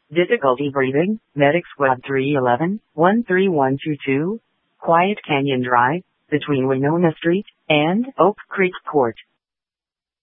Difficulty breathing, Medic Squad 311, 13122, Quiet Canyon Drive, between Winona Street and Oak Creek Court.